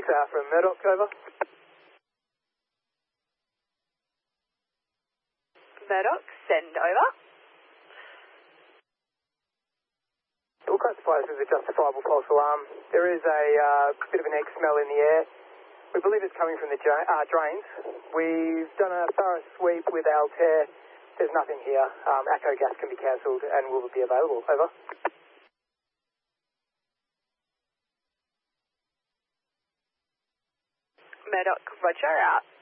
from Murdoch, over. Murdoch, send over. We'll classify this as a justifiable false alarm. There is a bit of an egg smell in the air. We believe it's coming from the drains. We've done a thorough sweep with Altair. There's nothing here. ACO gas can be cancelled and will be available. Over. Murdoch, roger, out.